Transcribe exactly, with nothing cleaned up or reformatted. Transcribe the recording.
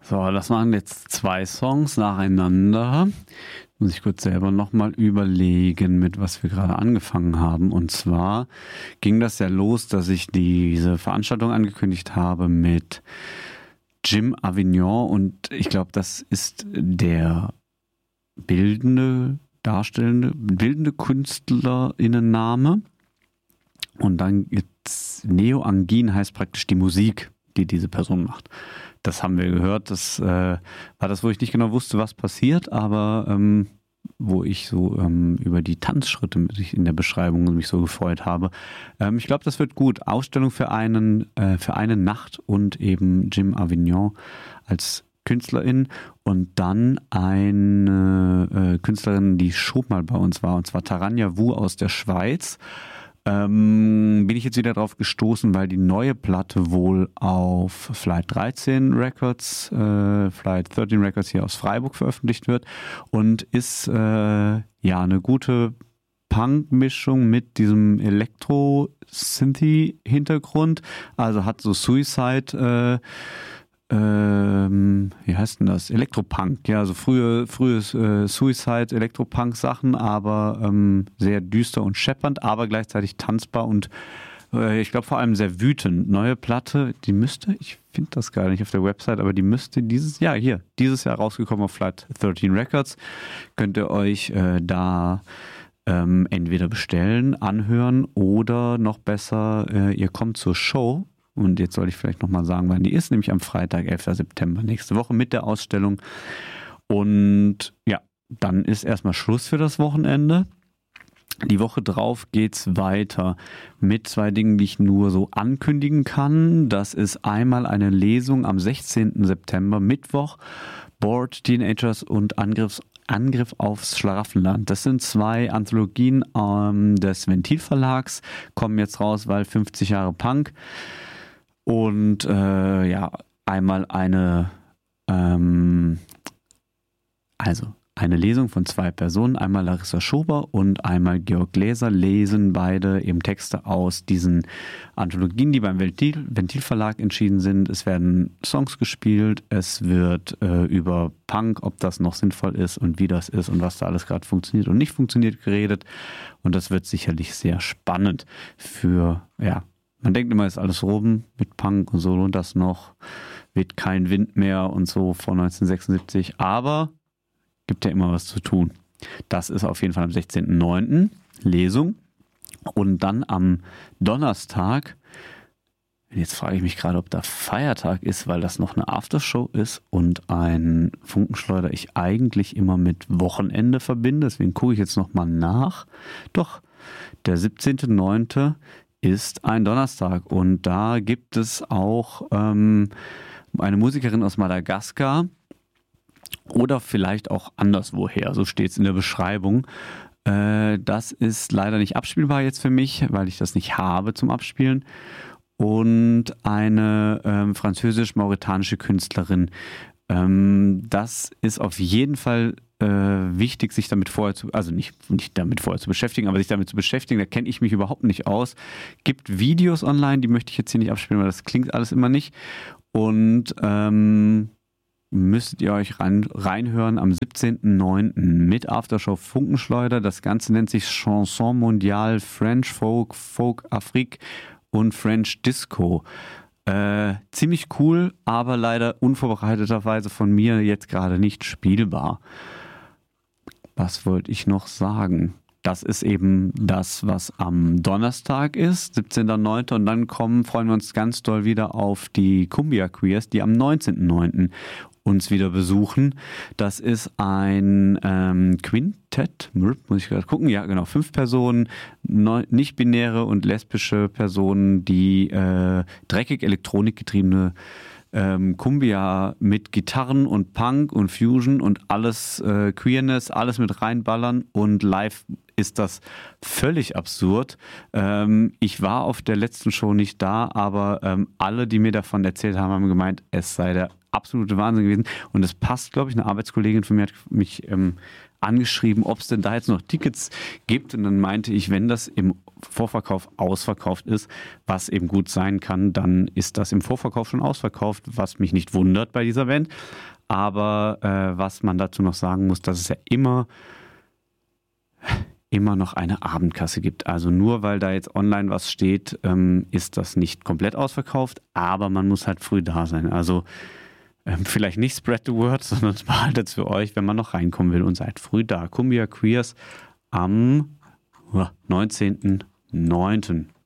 So, das waren jetzt zwei Songs nacheinander. Muss ich kurz selber nochmal überlegen, mit was wir gerade angefangen haben. Und zwar ging das ja los, dass ich diese Veranstaltung angekündigt habe mit Jim Avignon. Und ich glaube, das ist der bildende, darstellende, bildende KünstlerInnenname. Und dann jetzt Neo Angin heißt praktisch die Musik, die diese Person macht. Das haben wir gehört. Das äh, war das, wo ich nicht genau wusste, was passiert, aber ähm, wo ich so ähm, über die Tanzschritte mich in der Beschreibung mich so gefreut habe. Ähm, ich glaube, das wird gut. Ausstellung für einen äh, für eine Nacht und eben Jim Avignon als Künstlerin und dann eine äh, Künstlerin, die schon mal bei uns war, und zwar Taranja Wu aus der Schweiz. Ähm, bin ich jetzt wieder drauf gestoßen, weil die neue Platte wohl auf Flight dreizehn Records, äh, Flight dreizehn Records hier aus Freiburg veröffentlicht wird und ist äh, ja eine gute Punk-Mischung mit diesem Elektro-Synthie-Hintergrund. Also hat so Suicide, äh, ähm, wie heißt denn das? Elektropunk, ja, also frühe, frühe äh, Suicide, Elektropunk-Sachen, aber ähm, sehr düster und scheppernd, aber gleichzeitig tanzbar und äh, ich glaube vor allem sehr wütend. Neue Platte, die müsste, ich finde das gar nicht auf der Website, aber die müsste dieses Jahr, hier, dieses Jahr rausgekommen auf Flight dreizehn Records. Könnt ihr euch äh, da ähm, entweder bestellen, anhören oder noch besser, äh, ihr kommt zur Show. Und jetzt soll ich vielleicht nochmal sagen, wann die ist, nämlich am Freitag, elften September, nächste Woche mit der Ausstellung. Und ja, dann ist erstmal Schluss für das Wochenende. Die Woche drauf geht's weiter mit zwei Dingen, die ich nur so ankündigen kann. Das ist einmal eine Lesung am sechzehnten September, Mittwoch, Bored Teenagers und Angriffs Angriff aufs Schlaraffenland. Das sind zwei Anthologien ähm, des Ventil-Verlags, kommen jetzt raus, weil fünfzig Jahre Punk. Und äh, ja, einmal eine, ähm, also eine Lesung von zwei Personen, einmal Larissa Schober und einmal Georg Gläser, lesen beide eben Texte aus diesen Anthologien, die beim Ventil, Ventil Verlag entschieden sind. Es werden Songs gespielt, es wird äh, über Punk, ob das noch sinnvoll ist und wie das ist und was da alles gerade funktioniert und nicht funktioniert, geredet. Und das wird sicherlich sehr spannend für, ja, man denkt immer, ist alles rum mit Punk und so und das noch, weht kein Wind mehr und so vor neunzehnhundertsechsundsiebzig, aber gibt ja immer was zu tun. Das ist auf jeden Fall am sechzehnten neunten Lesung und dann am Donnerstag, jetzt frage ich mich gerade, ob da Feiertag ist, weil das noch eine Aftershow ist und ein Funkenschleuder ich eigentlich immer mit Wochenende verbinde, deswegen gucke ich jetzt nochmal nach. Doch, der siebzehnten neunten ist ein Donnerstag und da gibt es auch ähm, eine Musikerin aus Madagaskar oder vielleicht auch anderswoher, so steht es in der Beschreibung. Äh, das ist leider nicht abspielbar jetzt für mich, weil ich das nicht habe zum Abspielen. Und eine ähm, französisch-mauretanische Künstlerin. Ähm, das ist auf jeden Fall wichtig, sich damit vorher zu, also nicht, nicht damit vorher zu beschäftigen, aber sich damit zu beschäftigen, da kenne ich mich überhaupt nicht aus. Gibt Videos online, die möchte ich jetzt hier nicht abspielen, weil das klingt alles immer nicht. Und ähm, müsstet ihr euch rein, reinhören am siebzehnten neunten mit Aftershow Funkenschleuder. Das Ganze nennt sich Chanson Mondiale French Folk, Folk Afrique und French Disco. Äh, ziemlich cool, aber leider unvorbereiteterweise von mir jetzt gerade nicht spielbar. Was wollte ich noch sagen? Das ist eben das, was am Donnerstag ist, siebzehnten neunten Und dann kommen, freuen wir uns ganz doll wieder auf die Cumbia Queers, die am neunzehnten neunten uns wieder besuchen. Das ist ein ähm, Quintett, muss ich gerade gucken, ja genau, fünf Personen, nicht-binäre und lesbische Personen, die äh, dreckig elektronikgetriebene ähm, Cumbia mit Gitarren und Punk und Fusion und alles äh, Queerness, alles mit reinballern und live ist das völlig absurd. Ähm, ich war auf der letzten Show nicht da, aber ähm, alle, die mir davon erzählt haben, haben gemeint, es sei der absolute Wahnsinn gewesen und es passt, glaube ich, eine Arbeitskollegin von mir hat mich ähm, angeschrieben, ob es denn da jetzt noch Tickets gibt. Und dann meinte ich, wenn das im Vorverkauf ausverkauft ist, was eben gut sein kann, dann ist das im Vorverkauf schon ausverkauft, was mich nicht wundert bei dieser Band. Aber äh, was man dazu noch sagen muss, dass es ja immer, immer noch eine Abendkasse gibt. Also nur weil da jetzt online was steht, ähm, ist das nicht komplett ausverkauft, aber man muss halt früh da sein. Also ähm, vielleicht nicht spread the word, sondern behaltet es für euch, wenn man noch reinkommen will und seid früh da. Cumbia Queers am neunzehnten neunten